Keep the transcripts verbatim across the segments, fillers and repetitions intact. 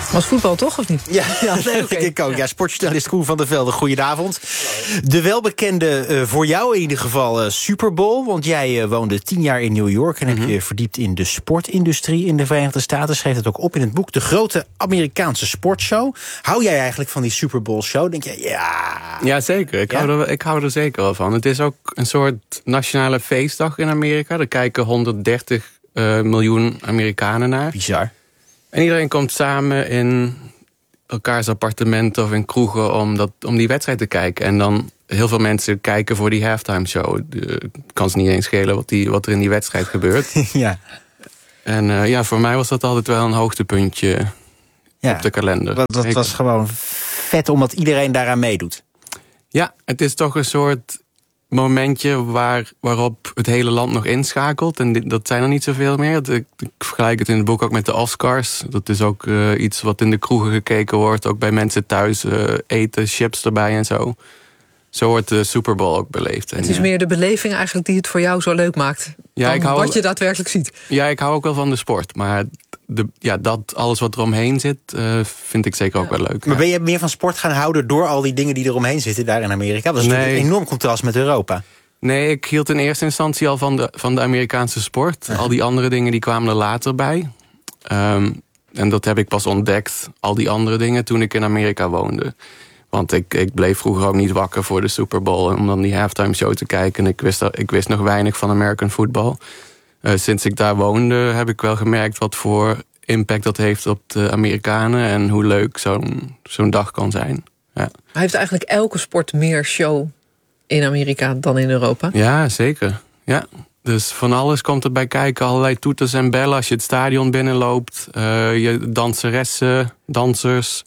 Was voetbal toch, of niet? Ja, ja nee, okay. ik ook. Ja, sportjournalist Koen van der Velde, goedenavond. De welbekende, uh, voor jou in ieder geval, uh, Super Bowl. Want jij uh, woonde tien jaar in New York en mm-hmm. heb je verdiept in de sportindustrie in de Verenigde Staten. Schreef het ook op in het boek De Grote Amerikaanse Sportshow. Hou jij eigenlijk van die Super Bowl show? Denk je, ja... Ja, zeker. Ik, ja? Hou er, ik hou er zeker wel van. Het is ook een soort nationale feestdag in Amerika. Daar kijken honderddertig uh, miljoen Amerikanen naar. Bizar. En iedereen komt samen in elkaars appartementen of in kroegen om, dat, om die wedstrijd te kijken. En dan heel veel mensen kijken voor die halftime show. Het kan ze niet eens schelen wat, die, wat er in die wedstrijd gebeurt. Ja. En uh, ja, voor mij was dat altijd wel een hoogtepuntje ja, op de kalender. Dat, dat was gewoon vet omdat iedereen daaraan meedoet. Ja, het is toch een soort momentje waar, waarop het hele land nog inschakelt. En dit, dat zijn er niet zoveel meer. Ik, ik vergelijk het in het boek ook met de Oscars. Dat is ook uh, iets wat in de kroegen gekeken wordt. Ook bij mensen thuis uh, eten, chips erbij en zo. Zo wordt de Super Bowl ook beleefd. Het is ja. meer de beleving eigenlijk die het voor jou zo leuk maakt. Ja, ik hou, wat je daadwerkelijk ziet. Ja, ik hou ook wel van de sport. Maar de, ja, dat, alles wat er omheen zit, uh, vind ik zeker ook ja. wel leuk. Maar ja. ben je meer van sport gaan houden door al die dingen die er omheen zitten daar in Amerika? Dat is nee. een enorm contrast met Europa. Nee, ik hield in eerste instantie al van de, van de Amerikaanse sport. Ja. Al die andere dingen die kwamen er later bij. Um, en dat heb ik pas ontdekt, al die andere dingen, toen ik in Amerika woonde. Want ik, ik bleef vroeger ook niet wakker voor de Super Bowl om dan die halftime show te kijken. En ik wist, ik wist nog weinig van American football. Uh, sinds ik daar woonde heb ik wel gemerkt wat voor impact dat heeft op de Amerikanen en hoe leuk zo'n, zo'n dag kan zijn. Ja. Heeft eigenlijk elke sport meer show in Amerika dan in Europa? Ja, zeker. Ja. Dus van alles komt erbij kijken. Allerlei toeters en bellen als je het stadion binnenloopt. Uh, je danseressen, dansers,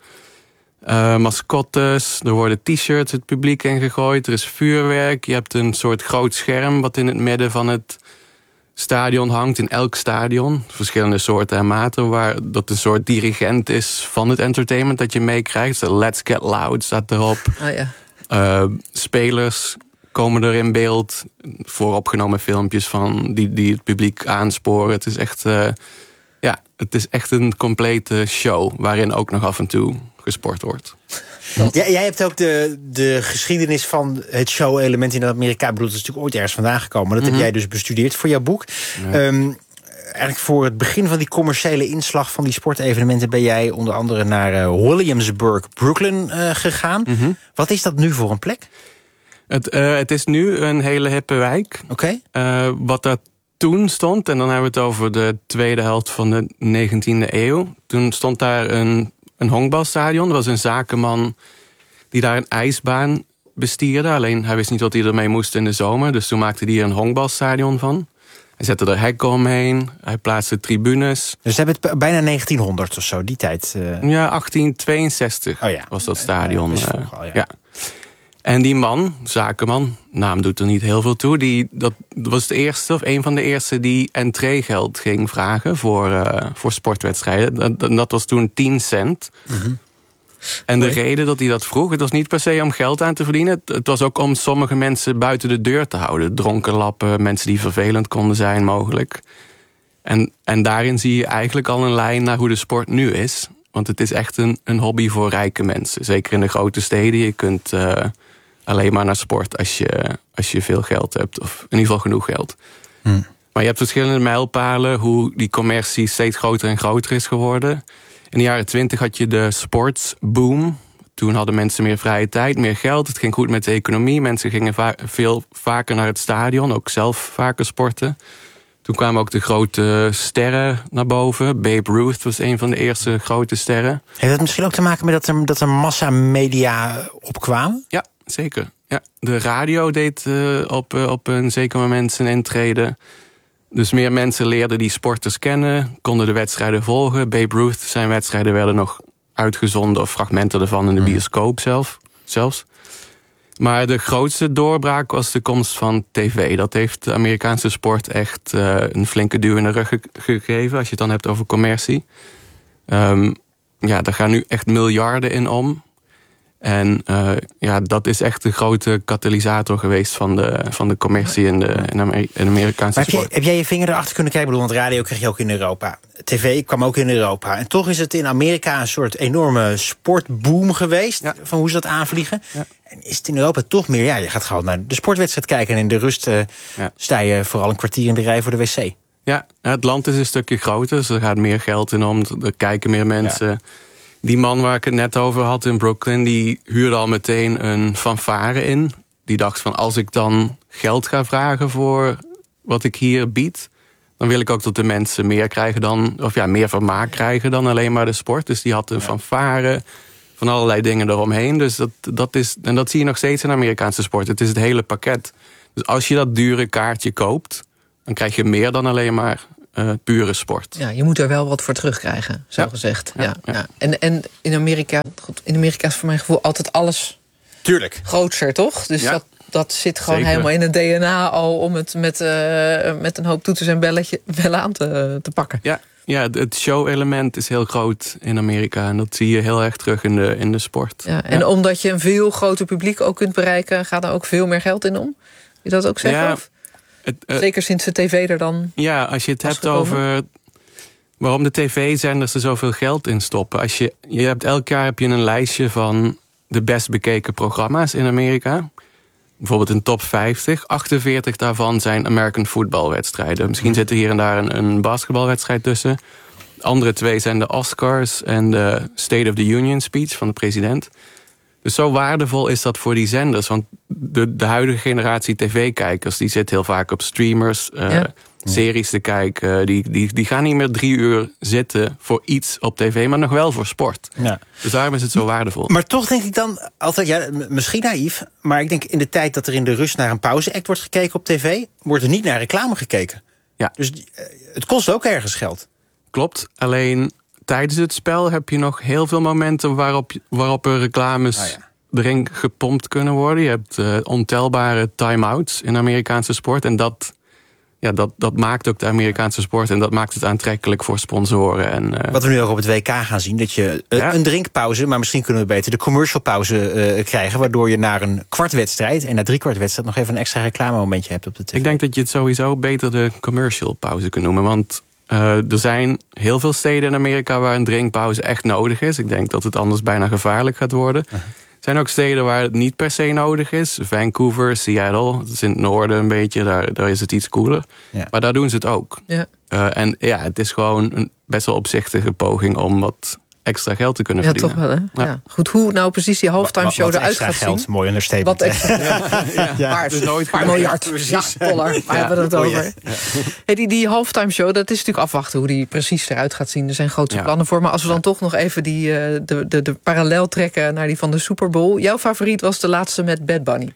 uh, mascottes. Er worden t-shirts het publiek ingegooid. Er is vuurwerk. Je hebt een soort groot scherm wat in het midden van het stadion hangt. In elk stadion. Verschillende soorten en maten. Waar dat een soort dirigent is van het entertainment dat je meekrijgt. So Let's Get Loud staat erop. Oh ja. Uh, spelers komen er in beeld. Vooropgenomen filmpjes van die, die het publiek aansporen. Het is echt, uh, ja, het is echt een complete show. Waarin ook nog af en toe gesport wordt. Ja, jij hebt ook de, de geschiedenis van het show-element in Amerika. Ik bedoel, dat is natuurlijk ooit ergens vandaan gekomen. Dat mm-hmm. heb jij dus bestudeerd voor jouw boek. Ja. Um, eigenlijk voor het begin van die commerciële inslag van die sportevenementen ben jij onder andere naar uh, Williamsburg, Brooklyn uh, gegaan. Mm-hmm. Wat is dat nu voor een plek? Het, uh, het is nu een hele hippe wijk. Oké. Okay. Uh, wat daar toen stond, en dan hebben we het over de tweede helft van de negentiende eeuw. Toen stond daar een, een honkbalstadion. Er was een zakenman die daar een ijsbaan bestierde. Alleen hij wist niet wat hij ermee moest in de zomer. Dus toen maakte hij er een honkbalstadion van. Hij zette er hekken omheen. Hij plaatste tribunes. Dus ze hebben het bijna negentienhonderd of zo, die tijd. Uh... Ja, achttien tweeënzestig oh ja. was dat stadion. Uh, uh, al, ja. ja. En die man, zakenman, naam doet er niet heel veel toe. Die, dat was de eerste, of een van de eerste die entreegeld ging vragen voor, uh, voor sportwedstrijden. Dat, dat was toen tien cent. Mm-hmm. En de reden dat hij dat vroeg, het was niet per se om geld aan te verdienen. Het, het was ook om sommige mensen buiten de deur te houden. Dronken lappen, mensen die vervelend konden zijn mogelijk. En, en daarin zie je eigenlijk al een lijn naar hoe de sport nu is. Want het is echt een, een hobby voor rijke mensen. Zeker in de grote steden. Je kunt uh, alleen maar naar sport als je, als je veel geld hebt. Of in ieder geval genoeg geld. Hmm. Maar je hebt verschillende mijlpalen hoe die commercie steeds groter en groter is geworden. In de jaren twintig had je de sportsboom. Toen hadden mensen meer vrije tijd, meer geld. Het ging goed met de economie. Mensen gingen va- veel vaker naar het stadion. Ook zelf vaker sporten. Toen kwamen ook de grote sterren naar boven. Babe Ruth was een van de eerste grote sterren. Heeft dat misschien ook te maken met dat er, dat er massamedia opkwamen? Ja, zeker. Ja, de radio deed uh, op, uh, op een zeker moment zijn intrede. Dus meer mensen leerden die sporters kennen, konden de wedstrijden volgen. Babe Ruth, zijn wedstrijden werden nog uitgezonden of fragmenten ervan in de bioscoop zelf, zelfs. Maar de grootste doorbraak was de komst van tv. Dat heeft de Amerikaanse sport echt uh, een flinke duw in de rug ge- gegeven, als je het dan hebt over commercie. Um, ja, daar gaan nu echt miljarden in om. En uh, ja, dat is echt de grote katalysator geweest van de, van de commercie in de, in Amer- in Amerikaanse maar heb sport. Jij, heb jij je vinger erachter kunnen kijken? Want radio kreeg je ook in Europa. tv kwam ook in Europa. En toch is het in Amerika een soort enorme sportboom geweest. Ja. Van hoe ze dat aanvliegen. Ja. En is het in Europa toch meer... Ja, je gaat gewoon naar de sportwedstrijd kijken. En in de rust uh, ja. sta je vooral een kwartier in de rij voor de wc. Ja, het land is een stukje groter. Dus er gaat meer geld in om. Er kijken meer mensen... Ja. Die man waar ik het net over had in Brooklyn... die huurde al meteen een fanfare in. Die dacht van, als ik dan geld ga vragen voor wat ik hier bied... dan wil ik ook dat de mensen meer krijgen dan... of ja, meer vermaak krijgen dan alleen maar de sport. Dus die had een fanfare, van allerlei dingen eromheen. Dus dat, dat is, en dat zie je nog steeds in Amerikaanse sport. Het is het hele pakket. Dus als je dat dure kaartje koopt... dan krijg je meer dan alleen maar... Uh, pure sport. Ja, je moet er wel wat voor terugkrijgen, zo ja. gezegd. Ja, ja, ja. Ja. En, en in Amerika, goed, in Amerika is voor mijn gevoel altijd alles Tuurlijk. groter, toch? Dus ja. dat, dat zit gewoon Zeker. helemaal in het D N A al om het met, uh, met een hoop toeters en belletje, bellen aan te, te pakken. Ja, ja, het show-element is heel groot in Amerika. En dat zie je heel erg terug in de, in de sport. Ja, en ja. omdat je een veel groter publiek ook kunt bereiken, gaat er ook veel meer geld in om? Je dat ook zeggen? Ja. Of? Het, uh, Zeker sinds de tv er dan... Ja, als je het hebt gekomen. over waarom de tv-zenders er zoveel geld in stoppen. Als je, je hebt, elk jaar heb je een lijstje van de best bekeken programma's in Amerika. Bijvoorbeeld een top vijftig. achtenveertig daarvan zijn American footballwedstrijden. Misschien mm. zit er hier en daar een, een basketbalwedstrijd tussen. De andere twee zijn de Oscars en de State of the Union speech van de president. Dus zo waardevol is dat voor die zenders. Want de, de huidige generatie tv-kijkers... die zit heel vaak op streamers, uh, ja. series te kijken. Die, die, die gaan niet meer drie uur zitten voor iets op tv... maar nog wel voor sport. Ja. Dus daarom is het zo waardevol. Maar toch denk ik dan altijd... ja, misschien naïef... maar ik denk in de tijd dat er in de rust naar een pauze-act wordt gekeken op tv... wordt er niet naar reclame gekeken. Ja. Dus uh, het kost ook ergens geld. Klopt, alleen... tijdens het spel heb je nog heel veel momenten waarop, waarop er reclames oh ja. erin gepompt kunnen worden. Je hebt uh, ontelbare time-outs in Amerikaanse sport. En dat, ja, dat, dat maakt ook de Amerikaanse sport. En dat maakt het aantrekkelijk voor sponsoren. En, uh, Wat we nu ook op het W K gaan zien. Dat je uh, ja. een drinkpauze, maar misschien kunnen we beter de commercial pauze uh, krijgen. Waardoor je naar een kwartwedstrijd en na drie kwart wedstrijd nog even een extra reclamemomentje hebt op de tv. Ik denk dat je het sowieso beter de commercial pauze kunt noemen. Want... Uh, er zijn heel veel steden in Amerika waar een drinkpauze echt nodig is. Ik denk dat het anders bijna gevaarlijk gaat worden. Uh-huh. Er zijn ook steden waar het niet per se nodig is. Vancouver, Seattle, dat is in het noorden een beetje, daar, daar is het iets cooler. Ja. Maar daar doen ze het ook. Ja. Uh, en ja, het is gewoon een best wel opzichtige poging om wat extra geld te kunnen ja, verdienen. Toch wel, hè? Ja. Ja. Goed, hoe nou precies die halftime show wat, wat eruit gaat geld, zien. Mooi understatement. Wat extra ja. ja. ja. Paar, dus nooit paar miljard ja, dollar, waar ja. hebben we het over? Ja. Hey, die, die halftime show, dat is natuurlijk afwachten hoe die precies eruit gaat zien. Er zijn grote ja. plannen voor. Maar als we dan ja. toch nog even die, uh, de, de, de parallel trekken naar die van de Super Bowl. Jouw favoriet was de laatste met Bad Bunny.